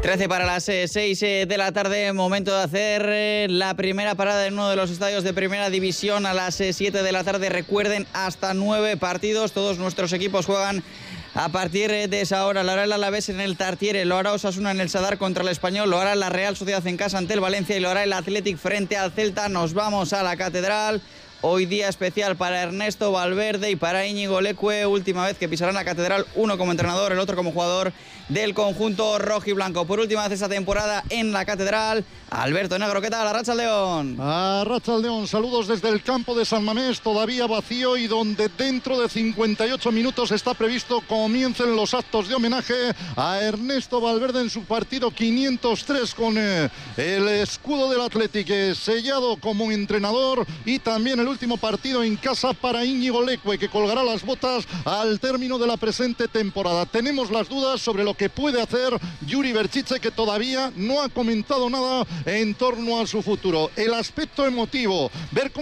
13 para las 6 de la tarde, momento de hacer la primera parada en uno de los estadios de Primera División a las 7 de la tarde. Recuerden, hasta 9 partidos, todos nuestros equipos juegan a partir de esa hora. Lo hará el Alavés en el Tartiere, lo hará Osasuna en el Sadar contra el Español, lo hará la Real Sociedad en casa ante el Valencia y lo hará el Athletic frente al Celta. Nos vamos a la Catedral. Hoy día especial para Ernesto Valverde y para Íñigo Leque, última vez que pisarán la Catedral, uno como entrenador, el otro como jugador del conjunto rojiblanco. Por última vez esta temporada en la Catedral, Alberto Negro, ¿qué tal? Arratsaldeon. Arratsaldeon, saludos desde el campo de San Mamés, todavía vacío y donde dentro de 58 minutos está previsto comiencen los actos de homenaje a Ernesto Valverde en su partido 503 con el escudo del Athletic sellado como entrenador, y también el último partido en casa para Íñigo Leque, que colgará las botas al término de la presente temporada. Tenemos las dudas sobre lo que puede hacer Yuri Berchiche, que todavía no ha comentado nada en torno a su futuro. El aspecto emotivo, ver cómo